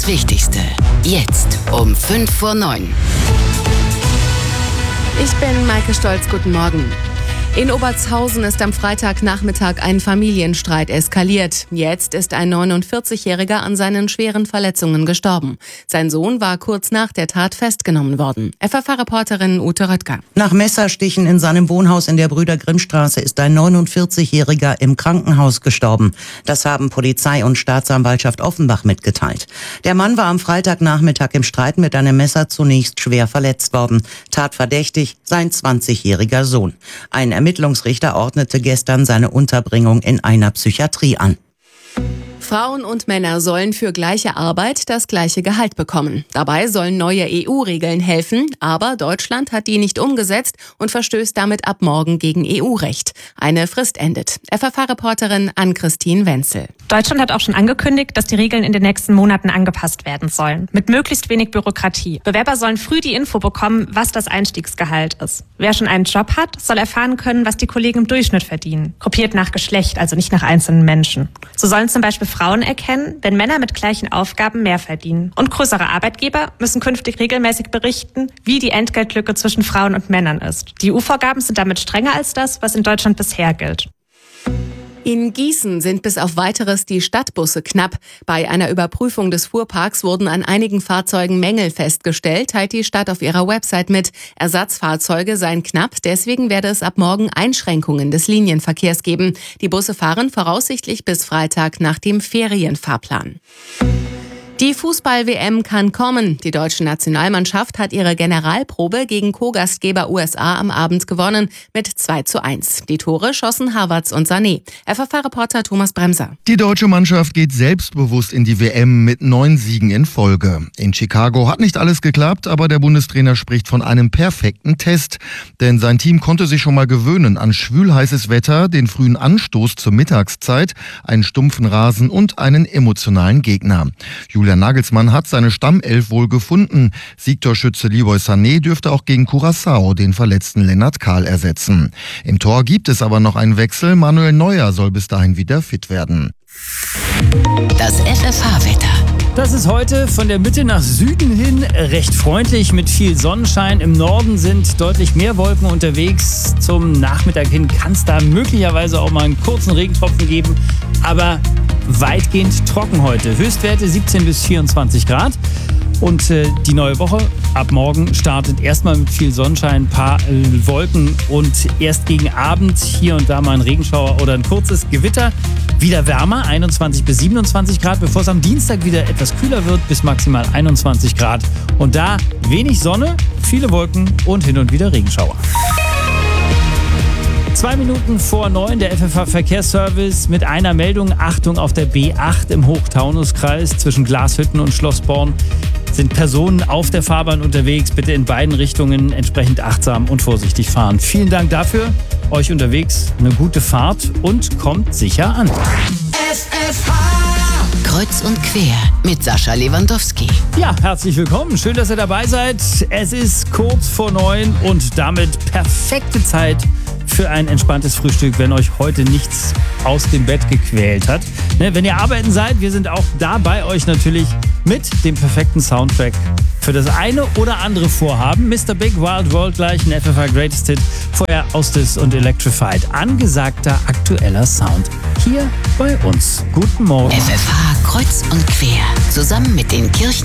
Das Wichtigste. Jetzt um 8:55. Ich bin Maike Stolz, guten Morgen. In Obertshausen ist am Freitagnachmittag ein Familienstreit eskaliert. Jetzt ist ein 49-Jähriger an seinen schweren Verletzungen gestorben. Sein Sohn war kurz nach der Tat festgenommen worden. FFH-Reporterin Ute Röttger. Nach Messerstichen in seinem Wohnhaus in der Brüder-Grimm-Straße ist ein 49-Jähriger im Krankenhaus gestorben. Das haben Polizei und Staatsanwaltschaft Offenbach mitgeteilt. Der Mann war am Freitagnachmittag im Streit mit einem Messer zunächst schwer verletzt worden. Tatverdächtig sein 20-jähriger Sohn. Ein Ermittlungsrichter ordnete gestern seine Unterbringung in einer Psychiatrie an. Frauen und Männer sollen für gleiche Arbeit das gleiche Gehalt bekommen. Dabei sollen neue EU-Regeln helfen, aber Deutschland hat die nicht umgesetzt und verstößt damit ab morgen gegen EU-Recht. Eine Frist endet. FFH-Reporterin Ann-Christine Wenzel. Deutschland hat auch schon angekündigt, dass die Regeln in den nächsten Monaten angepasst werden sollen. Mit möglichst wenig Bürokratie. Bewerber sollen früh die Info bekommen, was das Einstiegsgehalt ist. Wer schon einen Job hat, soll erfahren können, was die Kollegen im Durchschnitt verdienen. Gruppiert nach Geschlecht, also nicht nach einzelnen Menschen. So sollen zum Beispiel Frauen erkennen, wenn Männer mit gleichen Aufgaben mehr verdienen. Und größere Arbeitgeber müssen künftig regelmäßig berichten, wie die Entgeltlücke zwischen Frauen und Männern ist. Die EU-Vorgaben sind damit strenger als das, was in Deutschland bisher gilt. In Gießen sind bis auf Weiteres die Stadtbusse knapp. Bei einer Überprüfung des Fuhrparks wurden an einigen Fahrzeugen Mängel festgestellt, teilt die Stadt auf ihrer Website mit. Ersatzfahrzeuge seien knapp, deswegen werde es ab morgen Einschränkungen des Linienverkehrs geben. Die Busse fahren voraussichtlich bis Freitag nach dem Ferienfahrplan. Die Fußball-WM kann kommen. Die deutsche Nationalmannschaft hat ihre Generalprobe gegen Co-Gastgeber USA am Abend gewonnen mit 2:1. Die Tore schossen Havertz und Sané. FFH-Reporter Thomas Bremser. Die deutsche Mannschaft geht selbstbewusst in die WM mit 9 Siegen in Folge. In Chicago hat nicht alles geklappt, aber der Bundestrainer spricht von einem perfekten Test. Denn sein Team konnte sich schon mal gewöhnen an schwülheißes Wetter, den frühen Anstoß zur Mittagszeit, einen stumpfen Rasen und einen emotionalen Gegner. Julian Nagelsmann hat seine Stammelf wohl gefunden. Siegtorschütze Leroy Sané dürfte auch gegen Curaçao den verletzten Lennart Kahl ersetzen. Im Tor gibt es aber noch einen Wechsel. Manuel Neuer soll bis dahin wieder fit werden. Das FFH-Wetter. Das ist heute von der Mitte nach Süden hin recht freundlich mit viel Sonnenschein. Im Norden sind deutlich mehr Wolken unterwegs. Zum Nachmittag hin kann es da möglicherweise auch mal einen kurzen Regentropfen geben. Aber weitgehend trocken heute. Höchstwerte 17 bis 24 Grad. Und die neue Woche ab morgen startet erstmal mit viel Sonnenschein, ein paar Wolken und erst gegen Abend hier und da mal ein Regenschauer oder ein kurzes Gewitter. Wieder wärmer, 21 bis 27 Grad, bevor es am Dienstag wieder etwas kühler wird, bis maximal 21 Grad. Und da wenig Sonne, viele Wolken und hin und wieder Regenschauer. 2 Minuten vor 9 der FFH-Verkehrsservice mit einer Meldung. Achtung, auf der B8 im Hochtaunuskreis zwischen Glashütten und Schlossborn sind Personen auf der Fahrbahn unterwegs. Bitte in beiden Richtungen entsprechend achtsam und vorsichtig fahren. Vielen Dank dafür. Euch unterwegs eine gute Fahrt und kommt sicher an. FFH Kreuz und quer mit Sascha Lewandowski. Ja, herzlich willkommen. Schön, dass ihr dabei seid. Es ist kurz vor 9 und damit perfekte Zeit für ein entspanntes Frühstück, wenn euch heute nichts aus dem Bett gequält hat. Wenn ihr arbeiten seid, wir sind auch da bei euch natürlich mit dem perfekten Soundtrack für das eine oder andere Vorhaben. Mr. Big Wild World gleich, ein FFH Greatest Hit, vorher Austis und Electrified. Angesagter aktueller Sound hier bei uns. Guten Morgen. FFH Kreuz und quer, zusammen mit den Kirchen